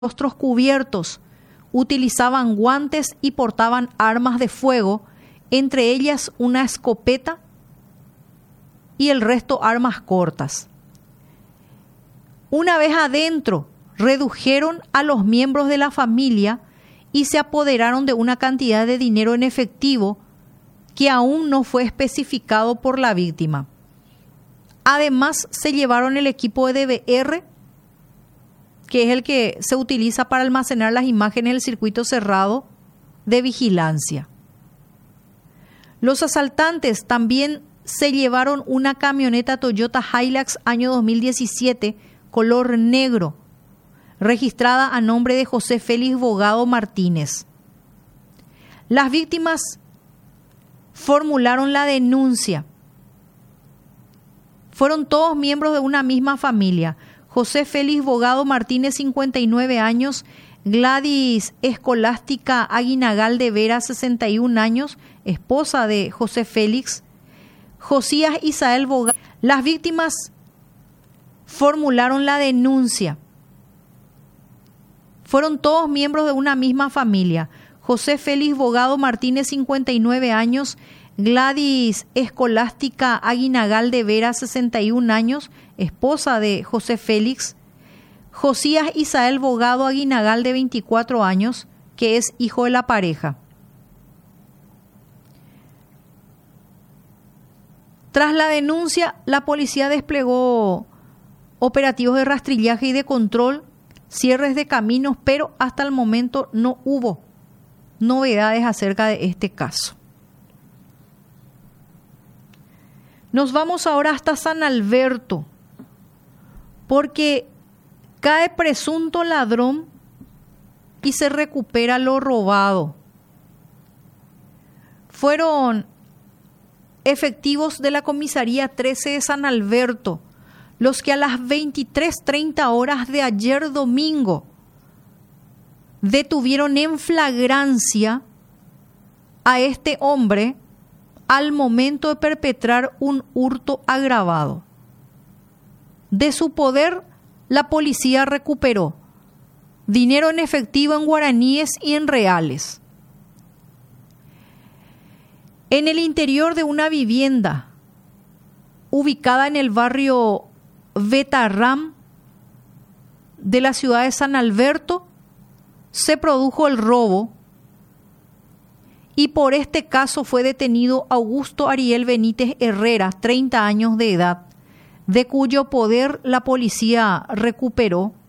rostros cubiertos, utilizaban guantes y portaban armas de fuego, entre ellas una escopeta y el resto armas cortas. Una vez adentro, redujeron a los miembros de la familia y se apoderaron de una cantidad de dinero en efectivo que aún no fue especificado por la víctima. Además, se llevaron el equipo de DVR, que es el que se utiliza para almacenar las imágenes del circuito cerrado de vigilancia. Los asaltantes también se llevaron una camioneta Toyota Hilux año 2017, color negro, registrada a nombre de José Félix Bogado Martínez. Las víctimas formularon la denuncia. Fueron todos miembros de una misma familia. José Félix Bogado Martínez, 59 años, Gladys Escolástica Aguinagal de Vera, 61 años, esposa de José Félix, Josías Isael Bogado. Las víctimas formularon la denuncia. Fueron todos miembros de una misma familia. José Félix Bogado Martínez, 59 años, Gladys Escolástica Aguinagal de Vera, 61 años, esposa de José Félix, Josías Isael Bogado Aguinagal de 24 años, que es hijo de la pareja. Tras la denuncia, la policía desplegó operativos de rastrillaje y de control, cierres de caminos, pero hasta el momento no hubo novedades acerca de este caso. Nos vamos ahora hasta San Alberto, porque cae presunto ladrón y se recupera lo robado. Fueron efectivos de la comisaría 13 de San Alberto los que a las 23:30 horas de ayer domingo detuvieron en flagrancia a este hombre al momento de perpetrar un hurto agravado. De su poder, la policía recuperó dinero en efectivo en guaraníes y en reales. En el interior de una vivienda ubicada en el barrio Betarram de la ciudad de San Alberto, se produjo el robo y por este caso fue detenido Augusto Ariel Benítez Herrera, 30 años de edad, de cuyo poder la policía recuperó